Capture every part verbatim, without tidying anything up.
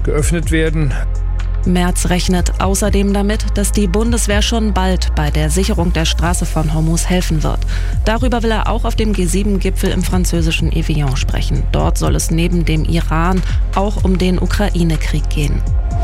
geöffnet werden. Merz rechnet außerdem damit, dass die Bundeswehr schon bald bei der Sicherung der Straße von Hormuz helfen wird. Darüber will er auch auf dem G sieben Gipfel im französischen Evian sprechen. Dort soll es neben dem Iran auch um den Ukraine-Krieg gehen.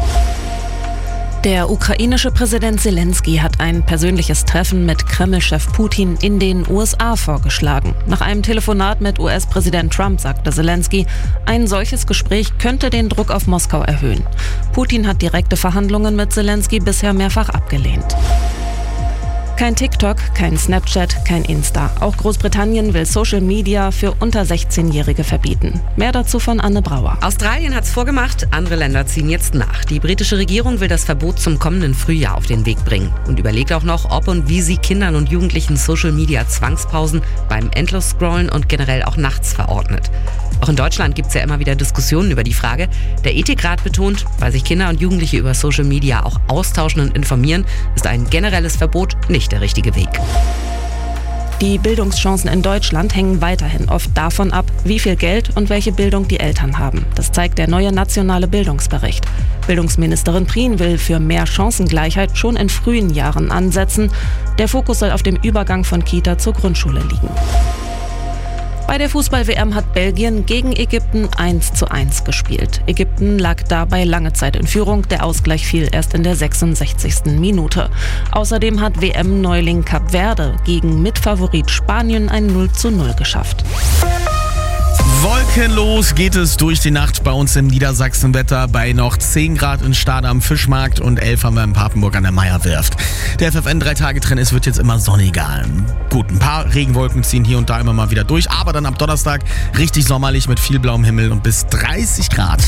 Der ukrainische Präsident Zelensky hat ein persönliches Treffen mit Kreml-Chef Putin in den U S A vorgeschlagen. Nach einem Telefonat mit U S-Präsident Trump sagte Zelensky, ein solches Gespräch könnte den Druck auf Moskau erhöhen. Putin hat direkte Verhandlungen mit Zelensky bisher mehrfach abgelehnt. Kein TikTok, kein Snapchat, kein Insta. Auch Großbritannien will Social Media für unter sechzehnjährige verbieten. Mehr dazu von Anne Brauer. Australien hat's vorgemacht, andere Länder ziehen jetzt nach. Die britische Regierung will das Verbot zum kommenden Frühjahr auf den Weg bringen und überlegt auch noch, ob und wie sie Kindern und Jugendlichen Social Media Zwangspausen beim Endlos-Scrollen und generell auch nachts verordnet. Auch in Deutschland gibt's ja immer wieder Diskussionen über die Frage. Der Ethikrat betont, weil sich Kinder und Jugendliche über Social Media auch austauschen und informieren, ist ein generelles Verbot nicht der richtige Weg. Die Bildungschancen in Deutschland hängen weiterhin oft davon ab, wie viel Geld und welche Bildung die Eltern haben. Das zeigt der neue nationale Bildungsbericht. Bildungsministerin Prien will für mehr Chancengleichheit schon in frühen Jahren ansetzen. Der Fokus soll auf dem Übergang von Kita zur Grundschule liegen. Bei der Fußball-W M hat Belgien gegen Ägypten eins zu eins gespielt. Ägypten lag dabei lange Zeit in Führung, der Ausgleich fiel erst in der sechsundsechzigsten Minute. Außerdem hat W M-Neuling Kap Verde gegen Mitfavorit Spanien ein null zu null geschafft. Wolkenlos geht es durch die Nacht bei uns im Niedersachsenwetter bei noch zehn Grad in Stade am Fischmarkt und elf haben wir in Papenburg an der Meierwerft. Der F F N drei Tage Trend, es wird jetzt immer sonniger. Gut, ein paar Regenwolken ziehen hier und da immer mal wieder durch, aber dann ab Donnerstag richtig sommerlich mit viel blauem Himmel und bis dreißig Grad.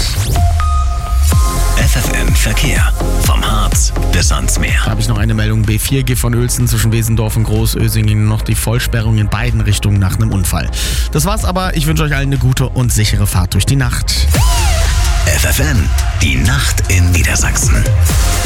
F F N Verkehr. Vom Harz bis ans Meer. Da habe ich noch eine Meldung. B vier G von Uelzen zwischen Wesendorf und Großösingen. Noch die Vollsperrung in beiden Richtungen nach einem Unfall. Das war's aber. Ich wünsche euch allen eine gute und sichere Fahrt durch die Nacht. F F N, die Nacht in Niedersachsen.